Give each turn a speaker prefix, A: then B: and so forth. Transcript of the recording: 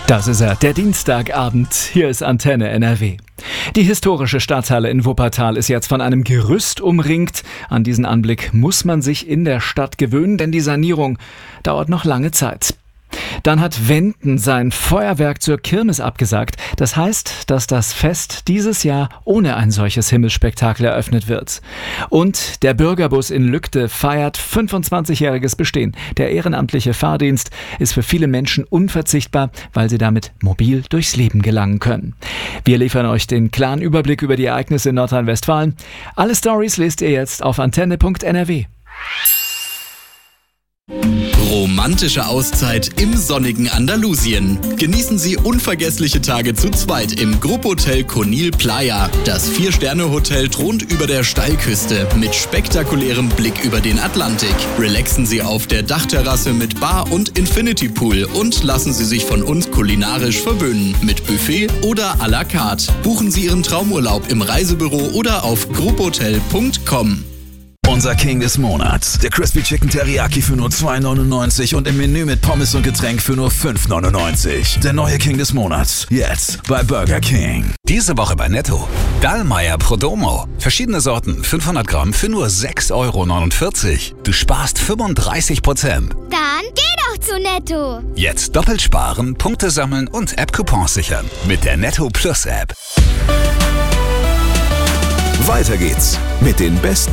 A: Das ist er, der Dienstagabend. Hier ist Antenne NRW. Die historische Stadthalle in Wuppertal ist jetzt von einem Gerüst umringt. An diesen Anblick muss man sich in der Stadt gewöhnen, denn die Sanierung dauert noch lange Zeit. Dann hat Wenden sein Feuerwerk zur Kirmes abgesagt. Das heißt, dass das Fest dieses Jahr ohne ein solches Himmelsspektakel eröffnet wird. Und der Bürgerbus in Lügde feiert 25-jähriges Bestehen. Der ehrenamtliche Fahrdienst ist für viele Menschen unverzichtbar, weil sie damit mobil durchs Leben gelangen können. Wir liefern euch den klaren Überblick über die Ereignisse in Nordrhein-Westfalen. Alle Stories lest ihr jetzt auf antenne.nrw.
B: Romantische Auszeit im sonnigen Andalusien. Genießen Sie unvergessliche Tage zu zweit im Gruppotel Conil Playa. Das 4-Sterne-Hotel thront über der Steilküste mit spektakulärem Blick über den Atlantik. Relaxen Sie auf der Dachterrasse mit Bar und Infinity Pool und lassen Sie sich von uns kulinarisch verwöhnen mit Buffet oder à la carte. Buchen Sie Ihren Traumurlaub im Reisebüro oder auf gruppotel.com.
C: Unser King des Monats. Der Crispy Chicken Teriyaki für nur 2,99 und im Menü mit Pommes und Getränk für nur 5,99. Der neue King des Monats. Jetzt bei Burger King.
D: Diese Woche bei Netto. Dallmayr Prodomo. Verschiedene Sorten, 500 Gramm für nur 6,49 Euro. Du sparst 35%.
E: Dann geh doch zu Netto.
D: Jetzt doppelt sparen, Punkte sammeln und App-Coupons sichern. Mit der Netto Plus App.
F: Weiter geht's mit den besten